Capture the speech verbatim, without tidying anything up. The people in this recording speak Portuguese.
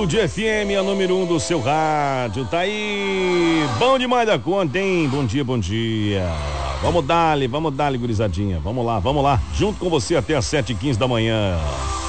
Gold F M, a número um do seu rádio. Tá aí, bom demais da conta, hein? Bom dia, bom dia. Vamos dar-lhe, vamos dar-lhe, gurizadinha. Vamos lá, vamos lá. Junto com você até às sete e quinze da manhã.